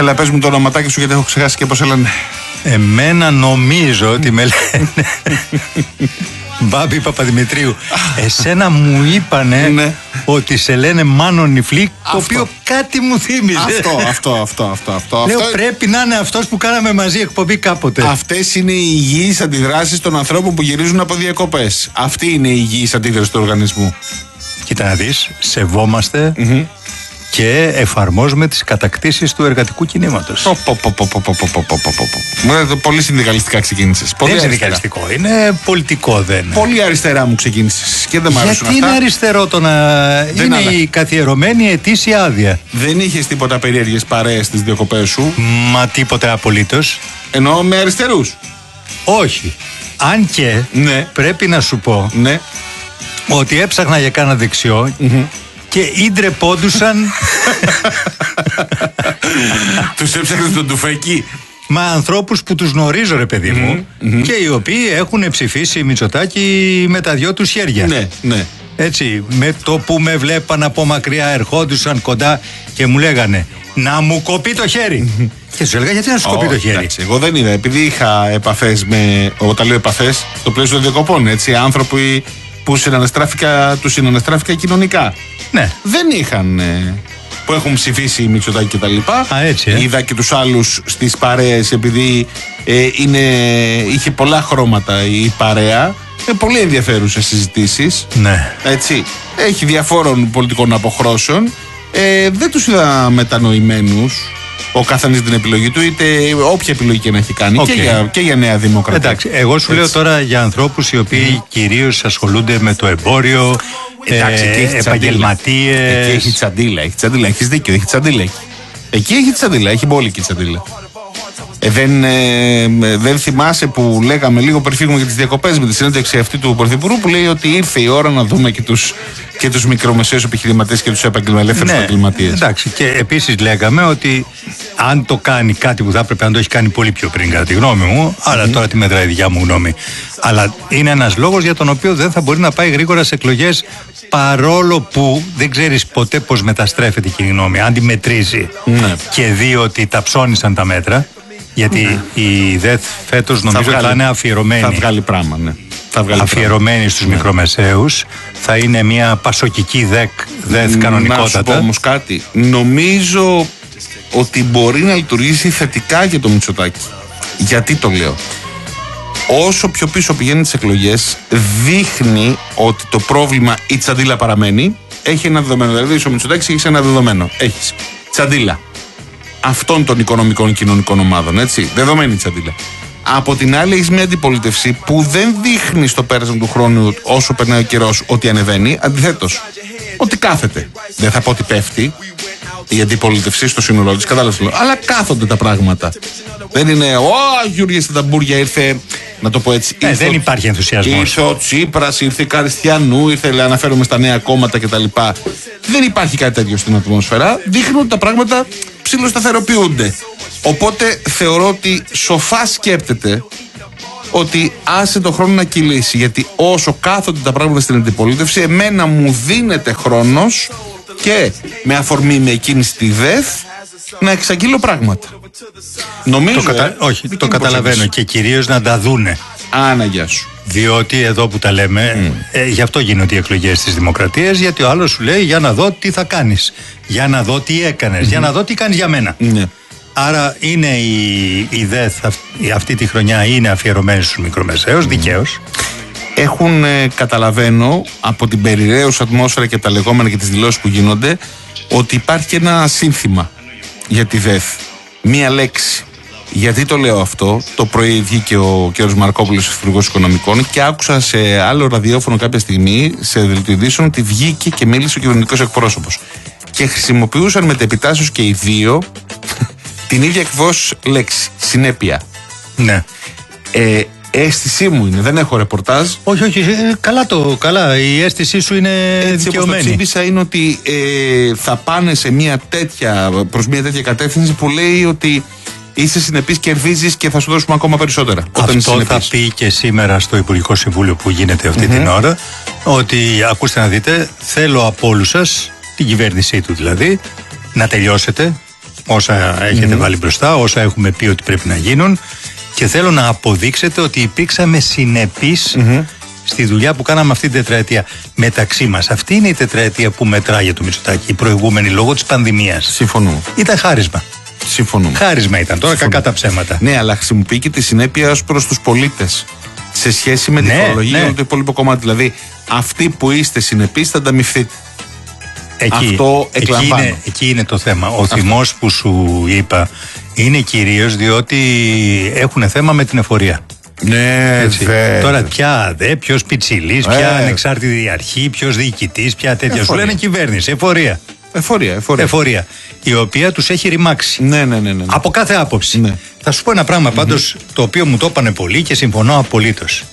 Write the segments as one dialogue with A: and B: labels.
A: Έλα, πες μου το ονοματάκι σου, γιατί έχω ξεχάσει και πώς σε λένε.
B: Εμένα νομίζω ότι με λένε Μπάμπη Παπαδημητρίου. Εσένα μου είπανε
A: Ναι.
B: ότι σε λένε Μάνο Νιφλή, το οποίο κάτι μου θύμιζε.
A: Αυτό.
B: Λέω πρέπει να είναι αυτός που κάναμε μαζί εκπομπή κάποτε.
A: Αυτές είναι οι υγιείς αντιδράσεις των ανθρώπων που γυρίζουν από διακοπές. Αυτή είναι η υγιής αντίδραση του οργανισμού.
B: Κοίτα να δεις, σεβόμαστε και εφαρμόζουμε τις κατακτήσεις του εργατικού κινήματος.
A: Πολύ συνδικαλιστικά ξεκίνησες.
B: Δεν είναι συνδικαλιστικό, είναι πολιτικό, δεν.
A: Πολύ αριστερά μου ξεκίνησες και δεν μ' αρέσουν
B: Γιατί
A: αυτά.
B: είναι αριστερό το να είναι η καθιερωμένη ετήσια άδεια.
A: Δεν είχες τίποτα περίεργες παρέες στις διακοπές σου?
B: Μα τίποτε απολύτως.
A: Εννοώ με αριστερούς.
B: Όχι. Αν και πρέπει να σου πω ότι έψαχνα για κάνα δεξιό και ίντρεπόντουσαν.
A: Τους έψαχνες τον τουφέκι.
B: Μα ανθρώπους που τους γνωρίζω, ρε παιδί μου, και οι οποίοι έχουν ψηφίσει Μητσοτάκη με τα δυο τους χέρια.
A: Ναι.
B: Έτσι, με το που με βλέπαν από μακριά, ερχόντουσαν κοντά και μου λέγανε να μου κοπεί το χέρι. Και τους έλεγα, γιατί να σου κοπεί το χέρι?
A: Εντάξει, εγώ δεν είδα, επειδή είχα επαφές με. Όταν λέω επαφές, στο πλαίσιο των διακοπών. Έτσι, άνθρωποι που τους συναναστράφηκα κοινωνικά.
B: Ναι.
A: Δεν είχαν. Που έχουν ψηφίσει Μητσοτάκη και τα λοιπά. Είδα και τους άλλους στις παρέες, επειδή είχε πολλά χρώματα η παρέα. Πολύ ενδιαφέρουσες συζητήσεις.
B: Ναι.
A: Έτσι. Έχει διαφόρων πολιτικών αποχρώσεων. Δεν τους είδα μετανοημένους. Ο καθένας την επιλογή του, είτε όποια επιλογή και να έχει κάνει, και για Νέα Δημοκρατία.
B: Εντάξει, εγώ σου λέω τώρα για ανθρώπους οι οποίοι κυρίως ασχολούνται με το εμπόριο, επαγγελματίες.
A: Εκεί έχει τσαντίλα, έχεις δίκιο, έχει τσαντίλα. Εκεί έχει τσαντίλα, έχει μπόλικη τσαντίλα. Δεν θυμάσαι που λέγαμε λίγο πριν φύγουμε για τις διακοπές με τη συνέντευξη αυτή του Πρωθυπουργού, που λέει ότι ήρθε η ώρα να δούμε και τους μικρομεσαίους επιχειρηματίες και τους ελεύθερους επαγγελματίες.
B: Εντάξει, και επίσης λέγαμε ότι αν το κάνει κάτι που θα έπρεπε να το έχει κάνει πολύ πιο πριν, κατά τη γνώμη μου, αλλά τώρα τη μετράει η δικιά μου γνώμη. Αλλά είναι ένας λόγος για τον οποίο δεν θα μπορεί να πάει γρήγορα σε εκλογές, παρόλο που δεν ξέρεις ποτέ πώς μεταστρέφεται η κοινή γνώμη. Αν τη μετρήσει και δει ότι τα ψώνισαν τα μέτρα. Γιατί η ΔΕΘ φέτος νομίζω θα είναι αφιερωμένη.
A: Θα βγάλει πράγμα, ναι.
B: Αφιερωμένη στους μικρομεσαίους. Θα είναι μια πασοκική ΔΕΘ κανονικότατα.
A: Να σου πω όμως κάτι. Νομίζω ότι μπορεί να λειτουργήσει θετικά για το Μητσοτάκη. Γιατί το λέω? Όσο πιο πίσω πηγαίνει τις εκλογές, δείχνει ότι το πρόβλημα, η τσαντίλα παραμένει. Έχει ένα δεδομένο. Δηλαδή, ο Μητσοτάκης έχει ένα δεδομένο. Έχεις τσαντίλα αυτών των οικονομικών και κοινωνικών ομάδων, έτσι. Δεδομένη τσαντίλα. Από την άλλη, έχεις μια αντιπολίτευση που δεν δείχνει στο πέρασμα του χρόνου, όσο περνάει ο καιρός, ότι ανεβαίνει. Αντιθέτως, ότι κάθεται. Δεν θα πω ότι πέφτει η αντιπολίτευση στο σύνολό της, κατάλαβες. Αλλά κάθονται τα πράγματα. Δεν είναι, Γιούργη στα ταμπούρια, ήρθε. Να το πω έτσι.
B: Δεν υπάρχει ενθουσιασμός.
A: Ήρθε ο Τσίπρας, ήρθε η Καριστιανού, αναφέρομαι στα νέα κόμματα κτλ. Δεν υπάρχει κάτι τέτοιο στην ατμόσφαιρα. Δείχνουν ότι τα πράγματα ψιλοσταθεροποιούνται. Οπότε θεωρώ ότι σοφά σκέπτεται ότι άσε το χρόνο να κυλήσει. Γιατί όσο κάθονται τα πράγματα στην αντιπολίτευση, εμένα μου δίνεται χρόνος και με αφορμή με εκείνη τη ΔΕΘ να εξαγγείλω πράγματα. Νομίζω.
B: Το καταλαβαίνω και κυρίως να τα δούνε.
A: Άναγια σου.
B: Διότι εδώ που τα λέμε, γι' αυτό γίνονται οι εκλογές της Δημοκρατίας, γιατί ο άλλος σου λέει για να δω τι θα κάνεις, για να δω τι έκανες, για να δω τι κάνεις για μένα. Άρα είναι η ΔΕΘ αυτή τη χρονιά είναι αφιερωμένη στους μικρομεσαίους, δικαίως.
A: Έχουν, καταλαβαίνω, από την περιραίουσα ατμόσφαιρα και τα λεγόμενα και τις δηλώσεις που γίνονται, ότι υπάρχει ένα σύνθημα για τη ΔΕΘ. Μία λέξη. Γιατί το λέω αυτό? Το πρωί βγήκε ο κ. Μαρκόπουλος, Υπουργός Οικονομικών, και άκουσα σε άλλο ραδιόφωνο κάποια στιγμή, σε δελτίο ειδήσεων, ότι βγήκε και μίλησε ο κυβερνητικός εκπρόσωπος. Και χρησιμοποιούσαν μετεπιτάσεως και οι δύο την ίδια ακριβώς λέξη. Συνέπεια.
B: Ναι.
A: Αίσθησή μου είναι, δεν έχω ρεπορτάζ.
B: Όχι, καλά. Η αίσθησή σου είναι δικαιωμένη.
A: Έτσι, όπως το τσίμπησα, είναι ότι θα πάνε προς μια τέτοια κατεύθυνση που λέει ότι είσαι συνεπής, κερδίζεις και θα σου δώσουμε ακόμα περισσότερα.
B: Αυτό θα πει και σήμερα στο Υπουργικό Συμβούλιο που γίνεται αυτή την ώρα, ότι ακούστε να δείτε, θέλω από όλους σας, την κυβέρνησή του δηλαδή, να τελειώσετε όσα έχετε βάλει μπροστά, όσα έχουμε πει ότι πρέπει να γίνουν, και θέλω να αποδείξετε ότι υπήρξαμε συνεπείς στη δουλειά που κάναμε αυτή την τετραετία μεταξύ μας. Αυτή είναι η τετραετία που μετράει για το Μητσοτάκη. Η προηγούμενη, λόγω της πανδημίας,
A: Συμφωνώ.
B: ήταν χάρισμα.
A: Συμφωνούμε.
B: Χάρισμα ήταν, τώρα κακά τα ψέματα.
A: Ναι, αλλά χρησιμοποιεί και τη συνέπεια ως προς τους πολίτες σε σχέση με τη φορολογία και το υπόλοιπο κομμάτι. Δηλαδή, αυτοί που είστε συνεπείς θα ανταμυφθείτε. Αυτό εκλαμβάνω.
B: Εκεί είναι το θέμα. Ο θυμός που σου είπα είναι κυρίως διότι έχουν θέμα με την εφορία.
A: Ναι,
B: τώρα πια ποιος πιτσιλής, ποια ανεξάρτητη αρχή, ποιος διοικητής, ποια τέτοια. Σου λένε κυβέρνηση, εφορία. Η οποία τους έχει ρημάξει.
A: Ναι.
B: Από κάθε άποψη.
A: Ναι.
B: Θα σου πω ένα πράγμα πάντως, το οποίο μου το είπανε πολύ και συμφωνώ απολύτως.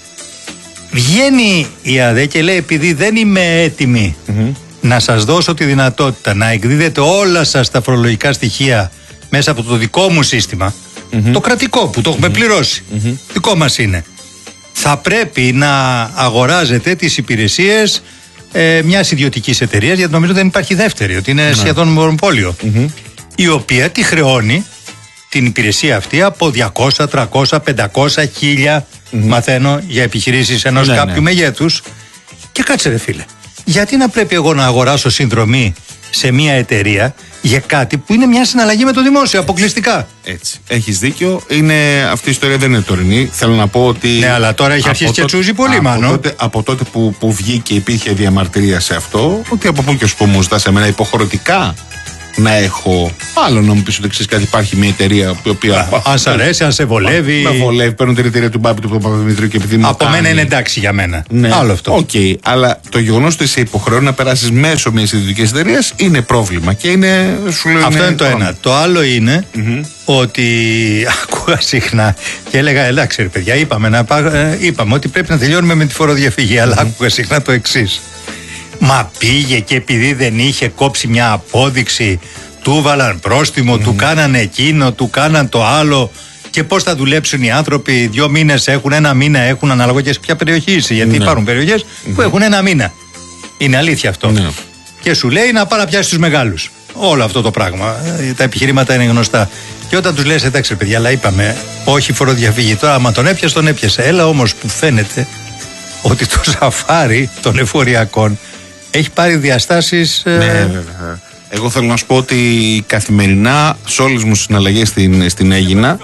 B: Βγαίνει η ΑΔΕ και λέει, επειδή δεν είμαι έτοιμη να σας δώσω τη δυνατότητα να εκδίδετε όλα σας τα φορολογικά στοιχεία μέσα από το δικό μου σύστημα, το κρατικό που το έχουμε πληρώσει, δικό μας είναι, θα πρέπει να αγοράζετε τις υπηρεσίες μιας ιδιωτικής εταιρείας, γιατί νομίζω δεν υπάρχει δεύτερη, ότι είναι σχεδόν μονοπόλιο, η οποία τη χρεώνει την υπηρεσία αυτή από 200, 300, 500, 1000 μαθαίνω για επιχειρήσεις ενός κάποιου μεγέθους. Και κάτσε ρε φίλε, γιατί να πρέπει εγώ να αγοράσω συνδρομή σε μια εταιρεία για κάτι που είναι μια συναλλαγή με το δημόσιο αποκλειστικά?
A: Έτσι. Έχεις δίκιο. Αυτή η ιστορία δεν είναι τωρινή. Θέλω να πω ότι.
B: Ναι, αλλά τώρα έχει αρχίσει και τσούζει πολύ, μάλλον.
A: Από τότε που βγήκε, υπήρχε διαμαρτυρία σε αυτό, ότι από πού και σου πω μου ζητάς εμένα υποχρεωτικά να έχω. Άλλο να μου πεις ότι εξής κάτι, υπάρχει μια εταιρεία η οποία.
B: Αν σ' αρέσει, αν σε βολεύει.
A: Με βολεύει. Παίρνω την εταιρεία του Μπάπη του Παπαδημητρίου και επειδή μου.
B: Από μένα είναι εντάξει για μένα.
A: Ναι.
B: Άλλο αυτό.
A: Οκ. Αλλά το γεγονός ότι σε υποχρεώνει να περάσεις μέσω μιας ιδιωτικής εταιρείας είναι πρόβλημα. Και είναι.
B: Αυτό είναι το ένα. Το άλλο είναι ότι ακούγα συχνά και έλεγα, εντάξει ρε παιδιά, είπαμε ότι πρέπει να τελειώνουμε με τη φοροδιαφυγή. Αλλά άκουγα συχνά το εξής. Μα πήγε και επειδή δεν είχε κόψει μια απόδειξη, του βάλαν πρόστιμο, του κάναν εκείνο, του κάναν το άλλο. Και πώς θα δουλέψουν οι άνθρωποι? 2 μήνες έχουν, 1 μήνα έχουν, ανάλογα και σε ποια περιοχή είσαι. Γιατί υπάρχουν περιοχές που έχουν 1 μήνα. Είναι αλήθεια αυτό. Και σου λέει να πάει να πιάσει τους μεγάλους. Όλο αυτό το πράγμα. Τα επιχειρήματα είναι γνωστά. Και όταν τους λες, εντάξει παιδιά, αλλά είπαμε, όχι φοροδιαφυγή. Τώρα, άμα τον έπιασε, τον έπιασε. Έλα όμως που φαίνεται ότι το σαφάρι των εφοριακών έχει πάρει διαστάσεις.
A: Ναι, βέβαια. Εγώ θέλω να σου πω ότι καθημερινά σε όλες μου συναλλαγές στην Αίγινα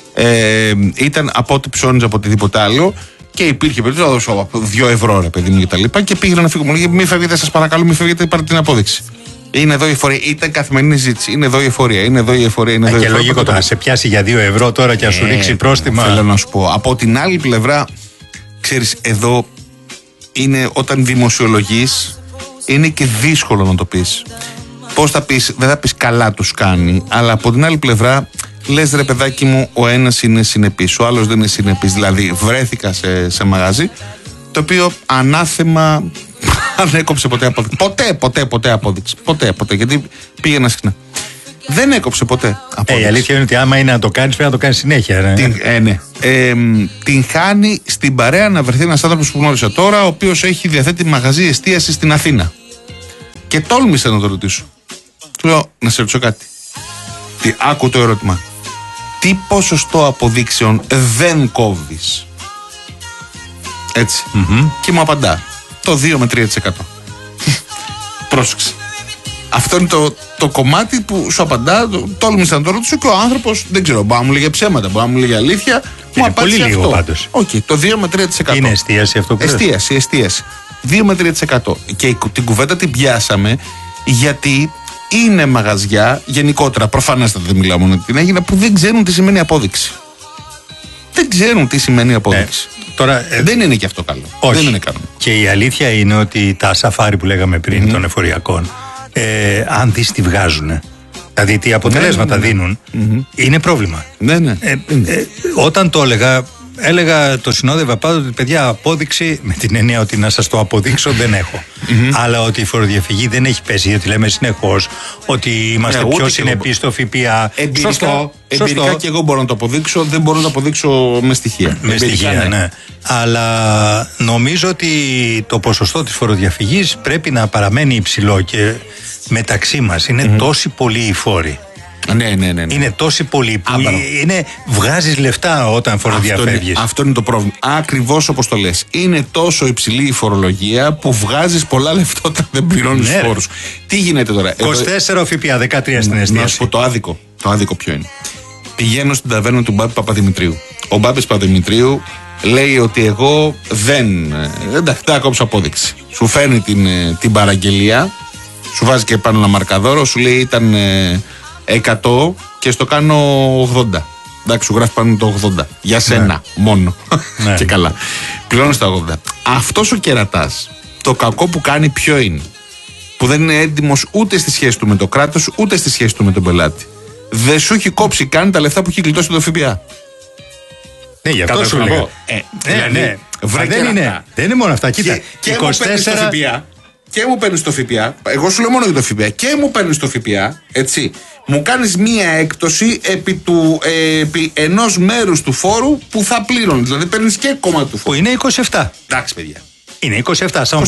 A: ήταν από ό,τι ψώνιζα από οτιδήποτε άλλο και υπήρχε περίπτωση να δώσω 2 ευρώ ρε παιδί μου και τα λοιπά και πήγαινα να φύγω. Μου λέγε, μη φεύγετε, σας παρακαλώ, μη φεύγετε, πάρτε την απόδειξη. Είναι εδώ η εφορία. Ήταν καθημερινή ζήτηση. Είναι εδώ η εφορία. Είναι εδώ η εφορία. Είναι εδώ η
B: και
A: εφορία.
B: λογικό τώρα, σε πιάσει για 2 ευρώ τώρα και να σου ρίξει πρόστιμα.
A: Θέλω να σου πω. Από την άλλη πλευρά, ξέρεις, εδώ είναι όταν δημοσιολογείς, είναι και δύσκολο να το πεις. Πώς θα πεις, δεν θα πεις καλά τους κάνει, αλλά από την άλλη πλευρά λες ρε παιδάκι μου, ο ένας είναι συνεπής, ο άλλος δεν είναι συνεπής. Δηλαδή βρέθηκα σε μαγαζί το οποίο ανάθεμα δεν έκοψε ποτέ απόδειξη. Ποτέ απόδειξη. Ποτέ. Γιατί πήγαινα συχνά. Δεν έκοψε ποτέ απόδειξη.
B: Η αλήθεια είναι ότι άμα είναι να το κάνεις, πρέπει να το κάνεις συνέχεια.
A: Ναι. Την χάνει στην παρέα να βρεθεί ένας άνθρωπος που γνώρισα τώρα, ο οποίος έχει διαθέτει μαγαζί εστίαση στην Αθήνα. Και τόλμησα να το ρωτήσω. Του λέω, να σε ρωτήσω κάτι. Άκου το ερώτημα. Τι ποσοστό αποδείξεων δεν κόβεις? Έτσι. Και μου απαντά, το 2 με 3%. Πρόσεξε. Αυτό είναι το κομμάτι που σου απαντά. Τόλμησα να το ρωτήσω και ο άνθρωπος, δεν ξέρω, μπορεί να μου λέγε ψέματα, μπορεί να μου λέγε αλήθεια.
B: Είναι μου πολύ λίγο
A: αυτό.
B: πάντως.
A: Το 2 με 3%.
B: Είναι εστίαση αυτό που
A: Εστίαση. 2 με 3%. Και την κουβέντα την πιάσαμε γιατί είναι μαγαζιά γενικότερα, προφανέστατα δεν μιλάω μόνο την Αίγινα, που δεν ξέρουν τι σημαίνει απόδειξη. Δεν ξέρουν τι σημαίνει απόδειξη.
B: Τώρα,
A: δεν είναι και αυτό καλό.
B: Όχι.
A: Δεν είναι καλό.
B: Και η αλήθεια είναι ότι τα σαφάρι που λέγαμε πριν των εφοριακών, αν δεις τι βγάζουν, δηλαδή τι αποτελέσματα δίνουν, είναι πρόβλημα.
A: Ναι.
B: Όταν το έλεγα, το συνόδευα πάντοτε, παιδιά, απόδειξη με την έννοια ότι να σας το αποδείξω δεν έχω. Αλλά ότι η φοροδιαφυγή δεν έχει πέσει, γιατί λέμε συνεχώς ότι είμαστε πιο συνεπείς στο ΦΠΑ.
A: Εμπειρικά και εγώ μπορώ να το αποδείξω, δεν μπορώ να το αποδείξω με στοιχεία.
B: Με στοιχεία, ναι. Αλλά νομίζω ότι το ποσοστό της φοροδιαφυγής πρέπει να παραμένει υψηλό και μεταξύ μας είναι τόσοι πολλοί οι φόροι.
A: Ναι.
B: Είναι τόσοι πολλοί που βγάζεις λεφτά όταν φοροδιαφεύγεις.
A: Αυτό είναι το πρόβλημα. Ακριβώς όπως το λες. Είναι τόσο υψηλή η φορολογία που βγάζεις πολλά λεφτά όταν δεν πληρώνεις φόρους. Τι γίνεται τώρα?
B: 24 ΦΠΑ, 13 στην εστίαση.
A: Να σου πω το άδικο. Το άδικο ποιο είναι? Πηγαίνω στην ταβέρνα του Μπάμπη Παπαδημητρίου. Ο Μπάμπης Παπαδημητρίου λέει ότι εγώ δεν θα κόψω απόδειξη. Σου φέρνει την παραγγελία, σου βάζει και πάνω ένα μαρκαδόρο, σου λέει ήταν 100 και στο κάνω 80. Εντάξει, σου γράφει πάνω το 80. Για σένα μόνο. Και καλά. Πληρώνεις τα 80. Αυτός ο κερατάς, το κακό που κάνει ποιο είναι? Που δεν είναι έντιμος ούτε στη σχέση του με το κράτος, ούτε στη σχέση του με τον πελάτη. Δεν σου έχει κόψει καν τα λεφτά που έχει γλιτώσει το ΦΠΑ.
B: Ναι, γι' αυτό σου λέω. Ναι. Δεν είναι μόνο αυτά. Κοίτα,
A: και 24... Και μου παίρνεις το ΦΠΑ, εγώ σου λέω μόνο για το ΦΠΑ, και μου παίρνεις το ΦΠΑ, έτσι, μου κάνεις μία έκπτωση επί ενός μέρους του φόρου που θα πλήρωνε. Δηλαδή παίρνεις και κόμμα του φόρου.
B: Που είναι 27.
A: Εντάξει, παιδιά.
B: Είναι 27, σαν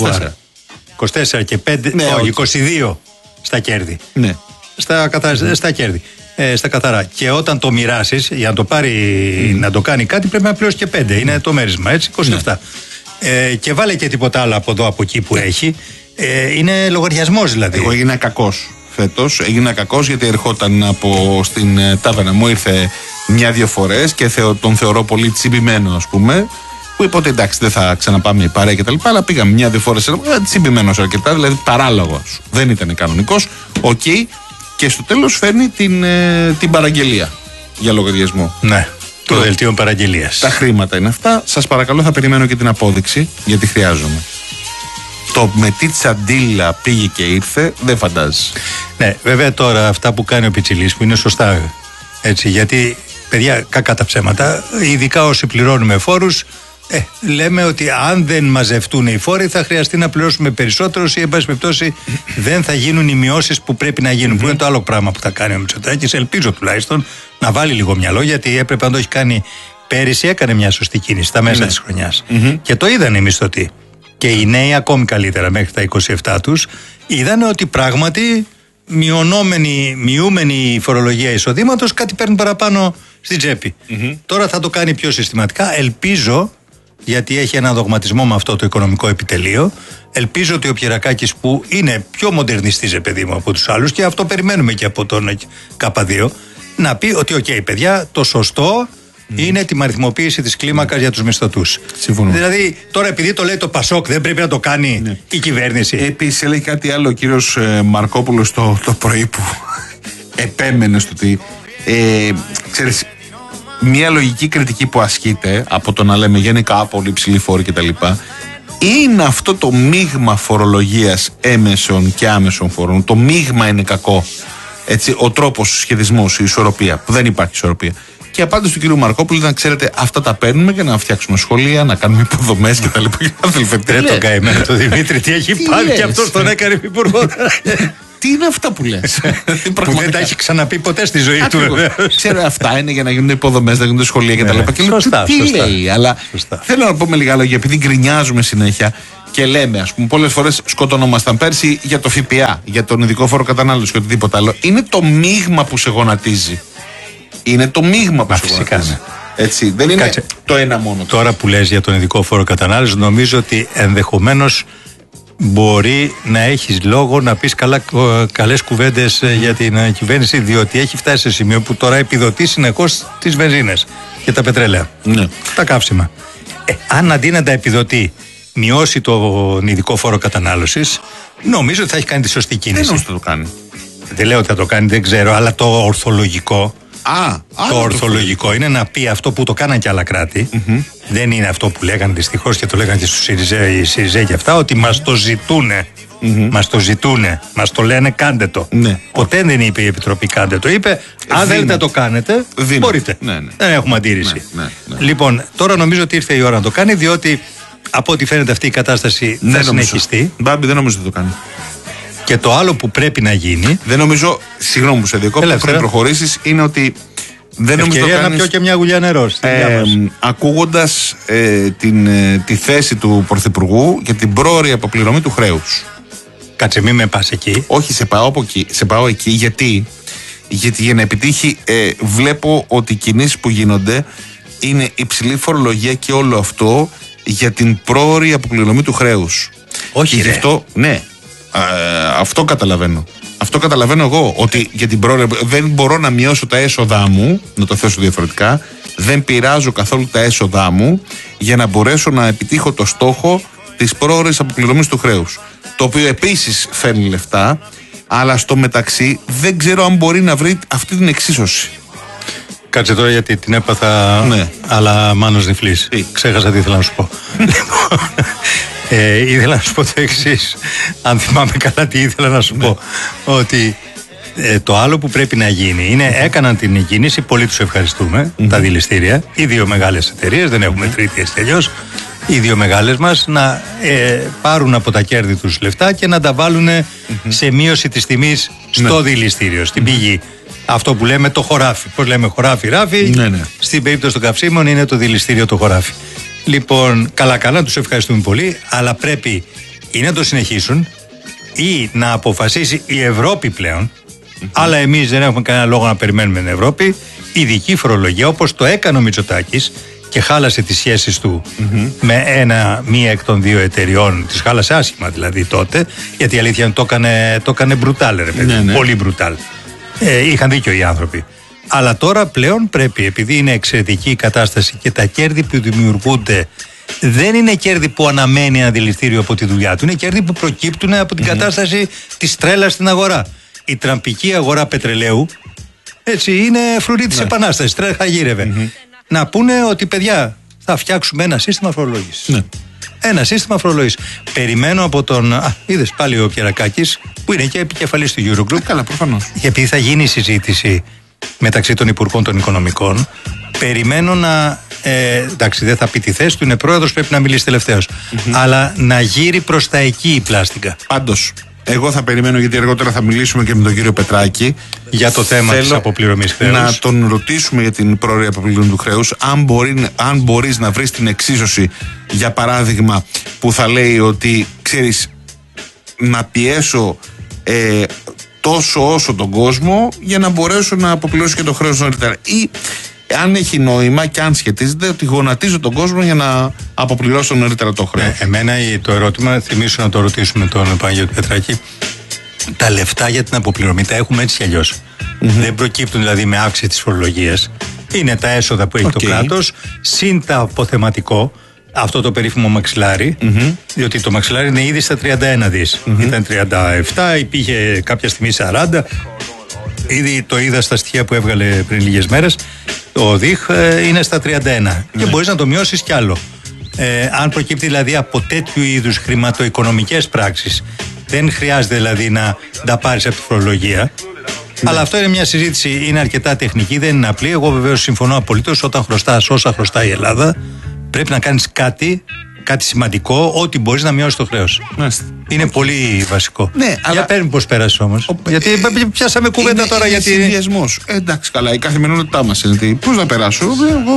B: 24 και 5,
A: ναι,
B: όχι, 22 στα κέρδη.
A: Ναι.
B: Στα κέρδη. Στα καθαρά. Και όταν το μοιράσεις, για να το πάρει να το κάνει κάτι, πρέπει να πληρώσει και 5. Είναι το μέρισμα, έτσι, 27. Ναι. Και βάλε και τίποτα άλλο από εδώ, από εκεί που έχει. Είναι λογαριασμός δηλαδή.
A: Εγώ έγινα κακός φέτος. Έγινα κακός γιατί ερχόταν στην τάβερνα μου, ήρθε 1-2 φορές και τον θεωρώ πολύ τσιμπημένο, ας πούμε. Που είπε ότι εντάξει, δεν θα ξαναπάμε η παρέα κτλ. Αλλά πήγαμε 1-2 φορές τσιμπημένος αρκετά, δηλαδή παράλογος. Δεν ήταν κανονικός. Οκ. Και στο τέλος φέρνει την παραγγελία για λογαριασμό.
B: Ναι. Το δελτίο παραγγελίας.
A: Τα χρήματα είναι αυτά. Σας παρακαλώ, θα περιμένω και την απόδειξη, γιατί χρειάζομαι. Το με τι τσαντίλα πήγε και ήρθε, δεν φαντάζεσαι.
B: Ναι, βέβαια τώρα αυτά που κάνει ο Πιτσιλής που είναι σωστά. Έτσι, γιατί, παιδιά, κακά τα ψέματα, ειδικά όσοι πληρώνουμε φόρους, λέμε ότι αν δεν μαζευτούν οι φόροι θα χρειαστεί να πληρώσουμε περισσότερους ή εν πάση περιπτώσει δεν θα γίνουν οι μειώσεις που πρέπει να γίνουν. Που είναι το άλλο πράγμα που θα κάνει ο Μητσοτάκης. Ελπίζω τουλάχιστον να βάλει λίγο μυαλό, γιατί έπρεπε να το έχει κάνει πέρυσι. Έκανε μια σωστή κίνηση στα μέσα της χρονιάς. Και το είδαν οι μισθωτοί. Και οι νέοι ακόμη καλύτερα μέχρι τα 27 τους είδαν ότι πράγματι μειούμενη η φορολογία εισοδήματος, κάτι παίρνουν παραπάνω στην τσέπη. Τώρα θα το κάνει πιο συστηματικά. Ελπίζω, γιατί έχει ένα δογματισμό με αυτό το οικονομικό επιτελείο, ελπίζω ότι ο Πιερακάκης, που είναι πιο μοντερνιστής, παιδί μου, από τους άλλους, και αυτό περιμένουμε και από τον K2, να πει ότι οκ, παιδιά, το σωστό είναι τη αριθμοποίηση της κλίμακας για τους μισθωτούς.
A: Συμφωνώ.
B: Δηλαδή, τώρα επειδή το λέει το Πασόκ, δεν πρέπει να το κάνει η κυβέρνηση.
A: Επίσης, έλεγε κάτι άλλο ο κύριος Μαρκόπουλος το πρωί που επέμενε στο ότι ξέρεις, μια λογική κριτική που ασκείται από το να λέμε γενικά πολύ υψηλή φόρη κτλ. Είναι αυτό το μείγμα φορολογίας έμεσων και άμεσων φόρων. Το μείγμα είναι κακό. Έτσι, ο τρόπος, ο σχεδισμός, η ισορροπία, που δεν υπάρχει ισορροπία. Και η απάντηση του κ. Μαρκόπουλου ήταν: ξέρετε, αυτά τα παίρνουμε για να φτιάξουμε σχολεία, να κάνουμε υποδομές κτλ.
B: Ρε τον καημένο το Δημήτρη, τι έχει πάθει και αυτός τον έκανε υπουργό.
A: Τι είναι αυτά που λες?
B: Που δεν τα έχει ξαναπεί ποτέ στη ζωή του.
A: Ξέρω, αυτά είναι για να γίνουν υποδομές, να γίνουν σχολεία κτλ.
B: Σωστά.
A: Τι λέει, αλλά θέλω να πω με λίγα λόγια, επειδή γκρινιάζουμε συνέχεια και λέμε, ας πούμε, πολλές φορές σκοτωνόμασταν πέρσι για το ΦΠΑ, για τον ειδικό φόρο κατανάλωση και οτιδήποτε άλλο. Είναι το μείγμα που σε γονατίζει. Είναι το μείγμα που σε γονατίζει. Έτσι, δεν είναι το ένα μόνο.
B: Τώρα που λες για τον ειδικό φόρο κατανάλωση, νομίζω ότι ενδεχομένως μπορεί να έχεις λόγο να πεις καλές κουβέντες για την κυβέρνηση, διότι έχει φτάσει σε σημείο που τώρα επιδοτεί συνεχώς τις βενζίνες και τα πετρέλαια.
A: Ναι.
B: Τα καύσιμα. Αν αντί να τα επιδοτεί μειώσει τον ειδικό φόρο κατανάλωσης, νομίζω ότι θα έχει κάνει τη σωστή κίνηση.
A: Δεν νομίζω ότι το κάνει.
B: Δεν λέω ότι θα το κάνει, δεν ξέρω, αλλά το ορθολογικό. Το ορθολογικό είναι να πει αυτό που το κάναν και άλλα κράτη. Δεν είναι αυτό που λέγανε δυστυχώς και το λέγανε και στους ΣΥΡΙΖΑ και αυτά, ότι μας το ζητούνε. Μας το ζητούνε, μας το λένε κάντε το. Ποτέ δεν είπε η Επιτροπή κάντε το. Είπε αν θέλετε να το κάνετε, μπορείτε. Δεν έχουμε αντίρρηση. Λοιπόν, τώρα νομίζω ότι ήρθε η ώρα να το κάνει, διότι από ό,τι φαίνεται αυτή η κατάσταση θα συνεχιστεί.
A: Μπάμπη, δεν νομίζω ότι το κάνει.
B: Και το άλλο που πρέπει να γίνει.
A: Δεν νομίζω, συγγνώμη που σε διακόπτω, πριν προχωρήσεις, είναι ότι. Δεν
B: ευκαιρία να πιω και μια γουλιά νερό.
A: Ακούγοντας τη θέση του Πρωθυπουργού για την πρόωρη αποπληρωμή του χρέους.
B: Κάτσε, μην με πας εκεί.
A: Όχι, σε πάω εκεί. Γιατί Γιατί για να επιτύχει, βλέπω ότι οι κινήσεις που γίνονται είναι υψηλή φορολογία και όλο αυτό για την πρόωρη αποπληρωμή του χρέους.
B: Όχι,
A: και γι' αυτό, ναι, αυτό καταλαβαίνω. Αυτό καταλαβαίνω εγώ, ότι για την πρόωρη δεν μπορώ να μειώσω τα έσοδά μου, να το θέσω διαφορετικά, δεν πειράζω καθόλου τα έσοδά μου για να μπορέσω να επιτύχω το στόχο της πρόωρης αποπληρωμής του χρέους. Το οποίο επίσης φέρνει λεφτά, αλλά στο μεταξύ δεν ξέρω αν μπορεί να βρει αυτή την εξίσωση.
B: Κάτσε τώρα γιατί την έπαθα,
A: ναι.
B: Αλλά μάνος νυφλής. Ξέχασα τι ήθελα να σου πω. Ήθελα να σου πω το εξής. Αν θυμάμαι καλά τι ήθελα να σου πω. Ότι το άλλο που πρέπει να γίνει είναι, έκαναν την κίνηση, πολύ τους ευχαριστούμε, τα δηληστήρια, οι δύο μεγάλες εταιρείες, δεν έχουμε τρίτη έτσι τελειώς, οι δύο μεγάλες μας να πάρουν από τα κέρδη τους λεφτά και να τα βάλουν σε μείωση της τιμής στο δηληστήριο, στην πηγή. Αυτό που λέμε το χωράφι. Πώς λέμε χωράφι, ράφι. Στην περίπτωση των καυσίμων είναι το δηληστήριο το χωράφι. Λοιπόν, καλά, τους ευχαριστούμε πολύ, αλλά πρέπει ή να το συνεχίσουν ή να αποφασίσει η Ευρώπη πλέον, αλλά εμείς δεν έχουμε κανένα λόγο να περιμένουμε την Ευρώπη, ειδική φορολογία, όπως το έκανε ο Μητσοτάκης και χάλασε τις σχέσεις του με μία εκ των δύο εταιριών, τις χάλασε άσχημα δηλαδή τότε, γιατί η αλήθεια είναι το έκανε μπρουτάλ, ρε παιδί, πολύ μπρουτάλ. Είχαν δίκιο οι άνθρωποι. Αλλά τώρα πλέον πρέπει, επειδή είναι εξαιρετική η κατάσταση και τα κέρδη που δημιουργούνται δεν είναι κέρδη που αναμένει ένα δηληστήριο από τη δουλειά του, είναι κέρδη που προκύπτουν από την κατάσταση της τρέλας στην αγορά. Η τραμπική αγορά πετρελαίου, έτσι, είναι φρουρή της επανάστασης, τρέχα γύρευε. Να πούνε ότι παιδιά θα φτιάξουμε ένα σύστημα φορολόγησης. Ένα σύστημα φορολόγησης. Περιμένω από τον. Είδες πάλι ο Κερακάκης, που είναι και επικεφαλής του Eurogroup.
A: Καλά, προφανώς.
B: Επειδή θα γίνει η συζήτηση μεταξύ των Υπουργών των Οικονομικών, περιμένω να. Εντάξει, δεν θα πει τη θέση του, είναι πρόεδρος, πρέπει να μιλήσει τελευταίος. Αλλά να γύρει προς τα εκεί η πλάστικα.
A: Πάντως, εγώ θα περιμένω, γιατί αργότερα θα μιλήσουμε και με τον κύριο Πετράκη.
B: Για το θέμα της αποπληρωμής χρέους.
A: Να τον ρωτήσουμε για την πρόορη αποπληρωμή του χρέους, αν μπορείς να βρεις την εξίσωση, για παράδειγμα, που θα λέει ότι, ξέρεις, να πιέσω τόσο όσο τον κόσμο για να μπορέσω να αποπληρώσω και το χρέος νωρίτερα. Ή αν έχει νόημα και αν σχετίζεται, ότι γονατίζω τον κόσμο για να αποπληρώσω νωρίτερα το χρέος.
B: Εμένα το ερώτημα, θυμίσω να το ρωτήσουμε τον Παναγιώτη Πετράκη, τα λεφτά για την αποπληρωμή τα έχουμε έτσι κι αλλιώς. Δεν προκύπτουν δηλαδή με αύξηση της φορολογίας. Είναι τα έσοδα που έχει το κράτος, συν τα αποθεματικό, αυτό το περίφημο μαξιλάρι, διότι το μαξιλάρι είναι ήδη στα 31 δις. Ήταν 37, υπήρχε κάποια στιγμή 40. Ήδη το είδα στα στοιχεία που έβγαλε πριν λίγες μέρες. Το ΔΙΧ είναι στα 31 και μπορείς να το μειώσεις κι άλλο. Αν προκύπτει δηλαδή από τέτοιου είδους χρηματοοικονομικές πράξεις, δεν χρειάζεται δηλαδή να τα πάρεις από τη φορολογία. Αλλά αυτό είναι μια συζήτηση, είναι αρκετά τεχνική, δεν είναι απλή. Εγώ βεβαίως συμφωνώ απολύτως, όταν χρωστάς όσα χρωστάει η Ελλάδα, πρέπει να κάνεις κάτι σημαντικό, ό,τι μπορείς να μειώσεις το χρέος. Είναι πολύ βασικό.
A: Ναι,
B: για παίρνει πώς πέρασες όμως. Γιατί πιάσαμε κουβέντα τώρα για την.
A: Συνδυασμός. Εντάξει, καλά, η καθημερινότητά μας είναι. Πώς να περάσω. Εγώ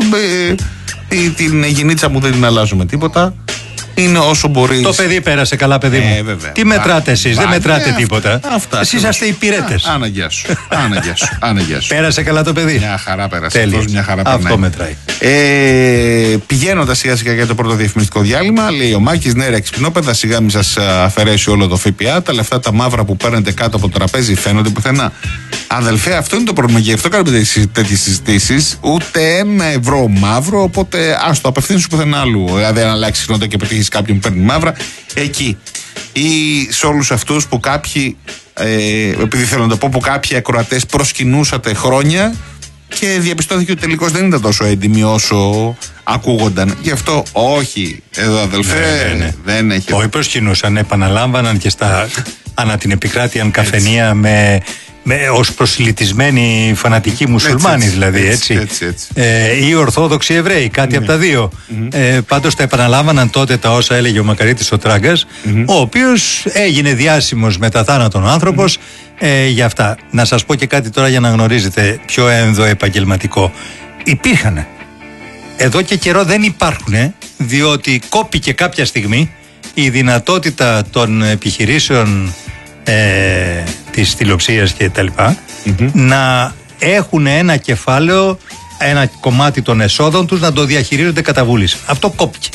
A: την γεννήτσα μου δεν την αλλάζω με τίποτα. Είναι όσο μπορεί.
B: Το παιδί πέρασε καλά, παιδί μου.
A: Βέβαια.
B: Τι μετράτε εσείς, δεν μετράτε τίποτα. Εσείς είσαστε υπηρέτες.
A: Άναγκιά σου.
B: Πέρασε καλά το παιδί.
A: Μια χαρά πέρασε. Αυτός μια χαρά περνάει.
B: Αυτό μετράει.
A: Πηγαίνοντας σιγά σιγά για το πρώτο διαφημιστικό διάλειμμα, λέει ο Μάκης, ναι, ρε εξυπνόπεδα, σιγά μην σας αφαιρέσει όλο το ΦΠΑ. Τα λεφτά τα μαύρα που παίρνετε κάτω από το τραπέζι φαίνονται πουθενά. Αδελφέ, αυτό είναι το πρόβλημα και γι' αυτό κάνουμε τέτοιες συζητήσεις. Ούτε €1 μαύρο, οπότε άστο, απευθύνεσαι πουθενά αλλού. Δηλαδή, αν αλλάξει συχνότητα και πετύχει κάποιον που παίρνει μαύρα, εκεί. Ή σε όλους αυτούς που κάποιοι, επειδή θέλω να το πω, που κάποιοι ακροατές προσκυνούσατε χρόνια και διαπιστώθηκε ότι τελικώς δεν ήταν τόσο έντιμοι όσο ακούγονταν. Γι' αυτό όχι, εδώ αδελφέ, δεν έχει.
B: Όχι, προσκυνούσαν, επαναλάμβαναν και ανά την επικράτεια καφενεία ως προσιλητισμένοι φανατικοί μουσουλμάνοι, δηλαδή, έτσι. Ή Ορθόδοξοι Εβραίοι, κάτι από τα δύο. Πάντως τα επαναλάμβαναν τότε τα όσα έλεγε ο Μακαρίτης ο Τράγκας, ο οποίος έγινε διάσημος μετά θάνατον άνθρωπος για αυτά. Να σας πω και κάτι τώρα για να γνωρίζετε πιο ενδοεπαγγελματικό. Υπήρχαν. Εδώ και καιρό δεν υπάρχουν, διότι κόπηκε κάποια στιγμή η δυνατότητα των επιχειρήσεων της τηλεοψίας και τα λοιπά να έχουν ένα κεφάλαιο, ένα κομμάτι των εσόδων τους να το διαχειρίζονται κατά βούληση. Αυτό κόπηκε.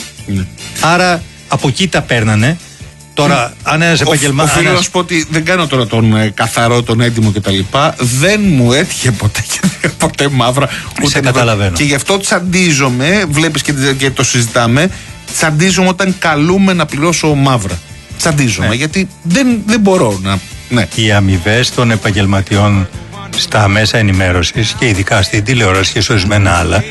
B: Άρα από εκεί τα παίρνανε. Τώρα, αν ένας επαγγελματίας.
A: Οφείλω να σου πω ότι δεν κάνω τώρα τον καθαρό, τον έτοιμο κτλ. Δεν μου έτυχε ποτέ μαύρα.
B: Σε καταλαβαίνω.
A: Και γι' αυτό τσαντίζομαι, βλέπεις και το συζητάμε, τσαντίζομαι όταν καλούμε να πληρώσω μαύρα. Τσαντίζομαι, γιατί δεν μπορώ να. Ναι.
B: Οι αμοιβές των επαγγελματιών στα μέσα ενημέρωσης και ειδικά στην τηλεόραση και σε ορισμένα άλλα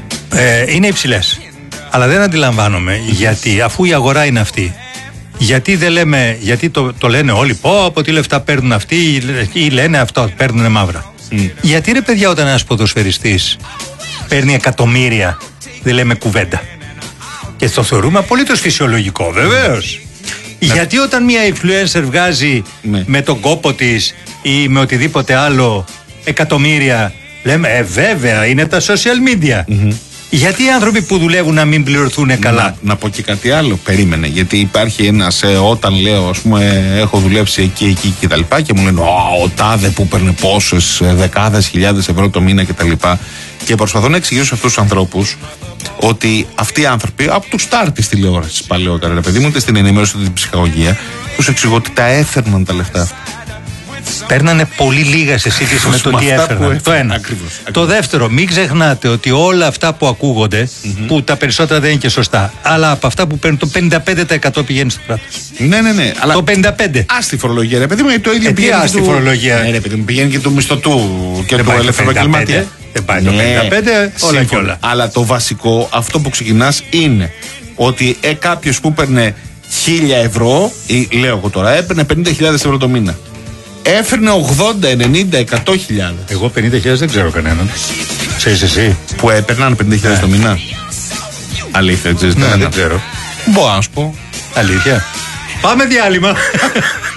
B: είναι υψηλές. Αλλά δεν αντιλαμβάνομαι γιατί, αφού η αγορά είναι αυτή, γιατί δεν λέμε, γιατί το λένε όλοι, πω από τι λεφτά παίρνουν αυτοί ή λένε αυτό, παίρνουν μαύρα. Γιατί ρε παιδιά, όταν ένας ποδοσφαιριστής παίρνει εκατομμύρια, δεν λέμε κουβέντα. Και το θεωρούμε απολύτως φυσιολογικό, βεβαίως. Γιατί όταν μια influencer βγάζει με τον κόπο της ή με οτιδήποτε άλλο εκατομμύρια, λέμε βέβαια είναι τα social media. Γιατί οι άνθρωποι που δουλεύουν να μην πληρωθούν καλά?
A: Να πω και κάτι άλλο. Περίμενε. Γιατί υπάρχει ένας, όταν λέω, ας πούμε, έχω δουλέψει εκεί και τα λοιπά, και μου λένε ο τάδε που παίρνει πόσες δεκάδες χιλιάδες ευρώ το μήνα και τα λοιπά. Και προσπαθώ να εξηγήσω σε αυτούς τους ανθρώπους ότι αυτοί οι άνθρωποι, από του στάρ της τηλεόρασης παλαιότερα, ρε παιδί μου, είτε στην ενημέρωση είτε στην ψυχαγωγία, τους εξηγώ ότι τα έφερναν τα λεφτά.
B: Παίρνανε πολύ λίγα σε σύγκριση με το τι έφερναν. Το ένα.
A: Ακριβώς.
B: Το δεύτερο, μην ξεχνάτε ότι όλα αυτά που ακούγονται, που τα περισσότερα δεν είναι και σωστά, αλλά από αυτά που παίρνουν το 55% πηγαίνει στο κράτος.
A: Ναι. Αλλά
B: το 55%.
A: Άστη φορολογία, ρε παιδί μου, το ίδιο πηγαίνει.
B: Άστη φορολογία.
A: Ναι, ρε παιδί μου, πηγαίνει και του μισθωτού και του ελεύθερου επαγγελματία.
B: Δεν πάει το 55%, όλα και όλα.
A: Αλλά το βασικό, αυτό που ξεκινάς είναι ότι κάποιος που παίρνε 1.000 ευρώ, ή λέω εγώ τώρα, έπαιρνε 50.000 ευρώ το μήνα. Έφερνε 80, 90, 100.000.
B: Εγώ 50.000 δεν ξέρω κανέναν. Ξέρεις εσύ?
A: Που έπαιρναν 50.000 το μήνα. Αλήθεια, δεν ξέρεις κανέναν?
B: Δεν ξέρω.
A: Μπορώ να σου πω.
B: Αλήθεια. Πάμε διάλειμμα.